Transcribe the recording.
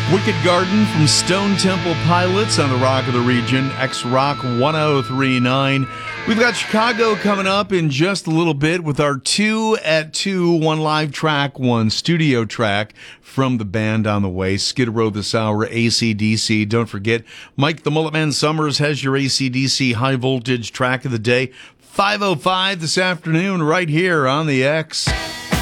Wicked Garden from Stone Temple Pilots on the Rock of the Region, X-Rock 1039. We've got Chicago coming up in just a little bit with our 2 at 2, one live track, one studio track from the band on the way. Skid Row this hour, AC/DC. Don't forget, Mike the Mulletman Summers has your AC/DC high voltage track of the day. 5:05 this afternoon right here on the X.